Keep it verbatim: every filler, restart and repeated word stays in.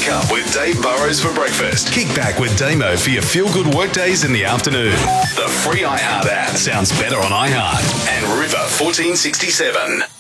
Wake up with Dave Burrows for breakfast. Kick back with Damo for your feel-good workdays in the afternoon. The free iHeart app sounds better on iHeart. And River fourteen sixty-seven.